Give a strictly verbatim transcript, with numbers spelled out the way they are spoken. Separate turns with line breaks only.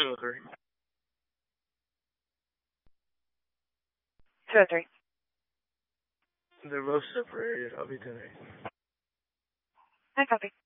two oh three.
two oh three.
They're both separated. I'll be ten eight.
I copy.